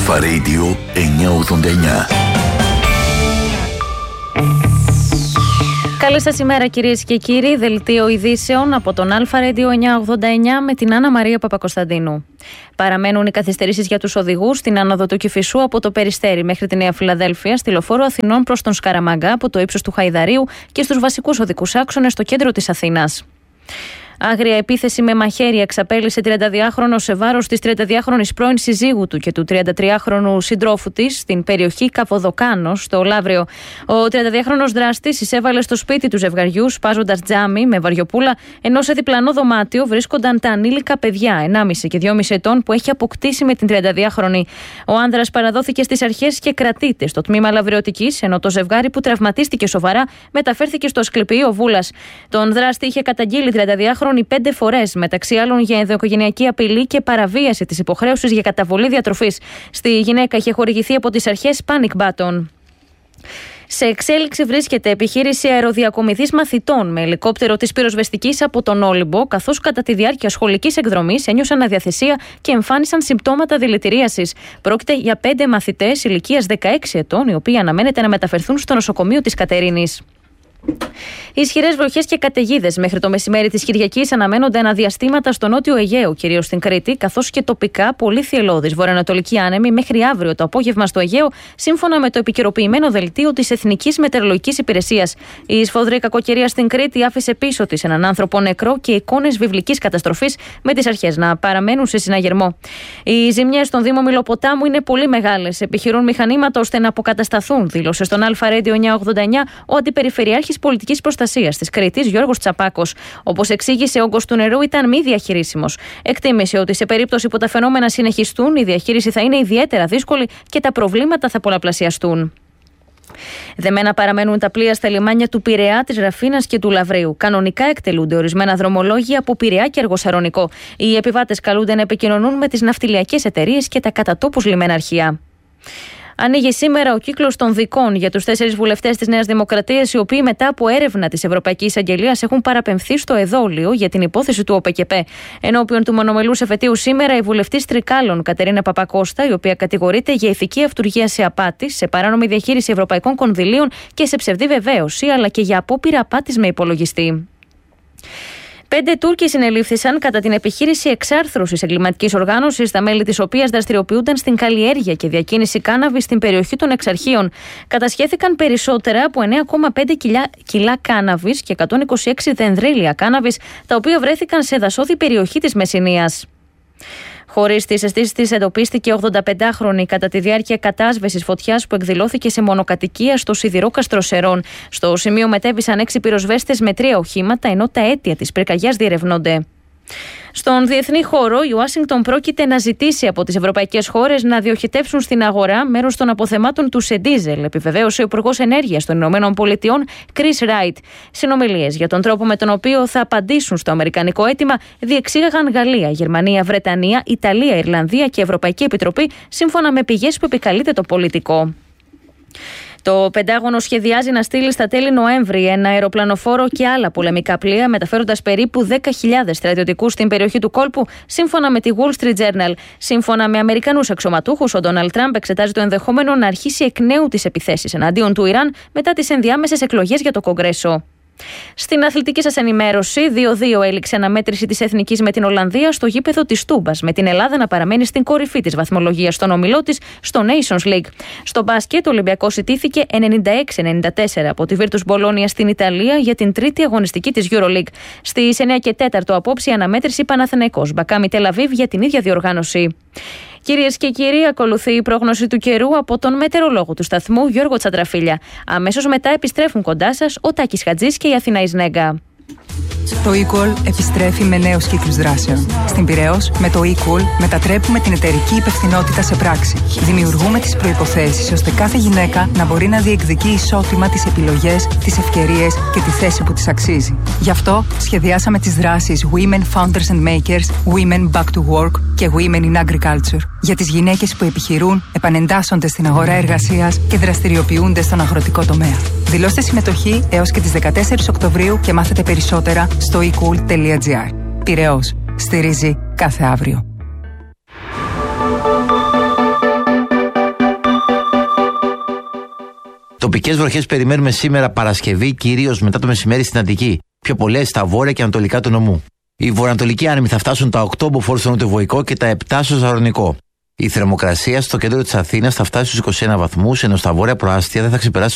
Αλφα Radio 989. Καλή σας ημέρα κυρίες και κύριοι, δελτίο ειδήσεων από τον Αλφα Radio 989 με την Άννα Μαρία Παπακοσταντίνου. Παραμένουν οι καθυστερήσεις για τους οδηγούς στην άνοδο του Κηφισού από το Περιστέρι μέχρι τη Νέα Φιλαδέλφεια, στη λεωφόρο Αθηνών προς τον Σκαραμαγκά από το ύψος του Χαϊδαρίου και στους βασικούς οδικούς άξονες στο κέντρο της Αθήνας. Άγρια επίθεση με μαχαίρι εξαπέλυσε 32χρονο σε βάρος της 32χρονης πρώην συζύγου του και του 33χρονου συντρόφου της στην περιοχή Καποδοκάνος, στο Λαύριο. Ο 32χρονος δράστης εισέβαλε στο σπίτι του ζευγαριού σπάζοντας τζάμι με βαριοπούλα, ενώ σε διπλανό δωμάτιο βρίσκονταν τα ανήλικα παιδιά 1,5 και 2,5 ετών που έχει αποκτήσει με την 32χρονη. Ο άνδρας παραδόθηκε στις αρχές και κρατείται στο τμήμα λαβριωτικής, ενώ το ζευγάρι που τραυματίστηκε σοβαρά μεταφέρθηκε στο Ασκληπιείο Βούλας. Τον δράστη είχε καταγγείλει 32χρονη 5 φορές, μεταξύ άλλων για ενδοοικογενειακή απειλή και παραβίαση της υποχρέωσης για καταβολή διατροφής. Στη γυναίκα είχε χορηγηθεί από τις αρχές panic button. Σε εξέλιξη βρίσκεται επιχείρηση αεροδιακομιδής μαθητών με ελικόπτερο της πυροσβεστικής από τον Όλυμπο, καθώς κατά τη διάρκεια σχολικής εκδρομής ένιωσαν αδιαθεσία και εμφάνισαν συμπτώματα δηλητηρίασης. Πρόκειται για 5 μαθητές ηλικίας 16 ετών, οι οποίοι αναμένεται να μεταφερθούν στο νοσοκομείο της Κατερίνης. Ισχυρές βροχές και καταιγίδες μέχρι το μεσημέρι της Κυριακής αναμένονται αναδιαστήματα στο νότιο Αιγαίο, κυρίως στην Κρήτη, καθώς και τοπικά πολύ θυελλώδης βορειοανατολική άνεμη μέχρι αύριο το απόγευμα στο Αιγαίο, σύμφωνα με το επικαιροποιημένο δελτίο της Εθνικής Μετεωρολογικής Υπηρεσίας. Η σφοδρή κακοκαιρία στην Κρήτη άφησε πίσω της έναν άνθρωπο νεκρό και εικόνες βιβλικής καταστροφής, με τις αρχές να παραμένουν σε συναγερμό. Οι ζημιές στον Δήμο Μηλοποτάμου είναι πολύ μεγάλες. Επιχειρούν μηχανήματα ώστε να αποκατασταθούν, δήλωσε στον Αλφα Radio 989 ο Αντιπεριφερειάρχης Πολιτικής Προστασίας της Κρήτης Γιώργος Τσαπάκος. Όπως εξήγησε, ο όγκος του νερού ήταν μη διαχειρίσιμος. Εκτίμησε ότι σε περίπτωση που τα φαινόμενα συνεχιστούν, η διαχείριση θα είναι ιδιαίτερα δύσκολη και τα προβλήματα θα πολλαπλασιαστούν. Δεμένα παραμένουν τα πλοία στα λιμάνια του Πειραιά, της Ραφίνας και του Λαβρίου. Κανονικά εκτελούνται ορισμένα δρομολόγια από Πειραιά και Αργοσαρονικό. Οι επιβάτες καλούνται να επικοινωνούν με τις ναυτιλιακές εταιρείες και τα κατατόπους λιμεναρχεία. Ανοίγει σήμερα ο κύκλος των δικών για τους 4 βουλευτές της Νέας Δημοκρατίας, οι οποίοι μετά από έρευνα της Ευρωπαϊκής Αγγελίας έχουν παραπεμφθεί στο εδόλιο για την υπόθεση του ΟΠΕΚΕΠ. Ενώπιον του μονομελούς εφετείου σήμερα, η βουλευτής Τρικάλων Κατερίνα Παπακώστα, η οποία κατηγορείται για ηθική αυτουργία σε απάτη, σε παράνομη διαχείριση ευρωπαϊκών κονδυλίων και σε ψευδή βεβαίωση, αλλά και για απόπειρα απάτης με υπολογιστή. 5 Τούρκοι συνελήφθησαν κατά την επιχείρηση εξάρθρωσης εγκληματικής οργάνωσης, τα μέλη της οποίας δραστηριοποιούνταν στην καλλιέργεια και διακίνηση κάναβης στην περιοχή των Εξαρχείων. Κατασχέθηκαν περισσότερα από 9,5 κιλά κάναβης και 126 δενδρίλια κάναβης, τα οποία βρέθηκαν σε δασόδη περιοχή της Μεσσηνίας. Χωρίς τις αισθήσεις της, εντοπίστηκε 85χρονη κατά τη διάρκεια κατάσβεσης φωτιάς που εκδηλώθηκε σε μονοκατοικία στο σιδηρόκαστρο Σερών. Στο σημείο μετέβησαν 6 πυροσβέστες με 3 οχήματα, ενώ τα αίτια της πυρκαγιάς διερευνώνται. Στον διεθνή χώρο, η Ουάσιγκτον πρόκειται να ζητήσει από τις ευρωπαϊκές χώρες να διοχετεύσουν στην αγορά μέρος των αποθεμάτων του σε ντίζελ, επιβεβαίωσε ο Υπουργός Ενέργειας των Ηνωμένων Πολιτειών, Chris Wright. Συνομιλίες για τον τρόπο με τον οποίο θα απαντήσουν στο αμερικανικό αίτημα διεξήγαγαν Γαλλία, Γερμανία, Βρετανία, Ιταλία, Ιρλανδία και Ευρωπαϊκή Επιτροπή, σύμφωνα με πηγές που επικαλείται το πολιτικό. Το Πεντάγωνο σχεδιάζει να στείλει στα τέλη Νοέμβρη ένα αεροπλανοφόρο και άλλα πολεμικά πλοία, μεταφέροντας περίπου 10.000 στρατιωτικούς στην περιοχή του κόλπου, σύμφωνα με τη Wall Street Journal. Σύμφωνα με Αμερικανούς αξιωματούχους, ο Ντόναλντ Τραμπ εξετάζει το ενδεχόμενο να αρχίσει εκ νέου τις επιθέσεις εναντίον του Ιράν μετά τις ενδιάμεσες εκλογές για το Κογκρέσο. Στην αθλητική σας ενημέρωση, 2-2 έληξε αναμέτρηση της Εθνικής με την Ολλανδία στο γήπεδο της Τούμπας, με την Ελλάδα να παραμένει στην κορυφή της βαθμολογίας στον ομιλό της στο Nations League. Στο μπάσκετ, ο Ολυμπιακός ιτήθηκε 96-94 από τη Virtus Bologna στην Ιταλία για την τρίτη αγωνιστική της EuroLeague. Στις 9 και 4 απόψη, η αναμέτρηση Παναθηναϊκός Μπακάμι Τελαβίβ για την ίδια διοργάνωση. Κυρίες και κύριοι, ακολουθεί η πρόγνωση του καιρού από τον μετεωρολόγο του σταθμού Γιώργο Τσαντραφίλια. Αμέσως μετά επιστρέφουν κοντά σας ο Τάκης Χατζής και η Αθηνά Σνέγκα. Το eCall επιστρέφει με νέους κύκλους δράσεων. Στην Πειραιώς, με το eCall μετατρέπουμε την εταιρική υπευθυνότητα σε πράξη. Δημιουργούμε τις προϋποθέσεις ώστε κάθε γυναίκα να μπορεί να διεκδικεί ισότιμα τις επιλογές, τις ευκαιρίες και τη θέση που της αξίζει. Γι' αυτό σχεδιάσαμε τις δράσεις Women Founders and Makers, Women Back to Work και Women in Agriculture για τις γυναίκες που επιχειρούν, επανεντάσσονται στην αγορά εργασίας και δραστηριοποιούνται στον αγροτικό τομέα. Δηλώστε συμμετοχή έως και τις 14 Οκτωβρίου και μάθετε περισσότερα στο ecool.gr. Πειραιώς. Στηρίζει κάθε αύριο. Τοπικές βροχές περιμένουμε σήμερα Παρασκευή, κυρίως μετά το μεσημέρι στην Αττική. Πιο πολλές στα βόρεια και ανατολικά του νομού. Οι βορειοανατολικοί άνεμοι θα φτάσουν τα 8 μποφόρ στο νοτιοβοϊκό και τα 7 στο ζαρονικό. Η θερμοκρασία στο κέντρο της Αθήνας θα φτάσει στους 21 βαθμούς, ενώ στα βόρεια προάστια δεν θα ξεπεράσει